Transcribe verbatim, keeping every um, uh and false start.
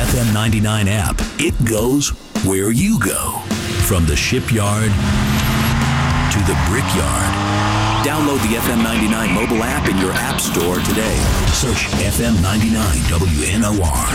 F M ninety-nine app. It goes where you go. From the shipyard to the brickyard. Download the F M ninety-nine mobile app in your app store today. Search F M ninety-nine W N O R.